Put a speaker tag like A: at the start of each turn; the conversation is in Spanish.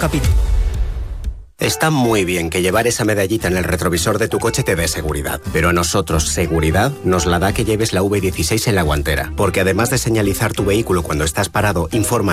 A: capítulo.
B: Está muy bien que llevar esa medallita en el retrovisor de tu coche te dé seguridad, pero a nosotros seguridad nos la da que lleves la V16 en la guantera, porque además de señalizar tu vehículo cuando estás parado, informa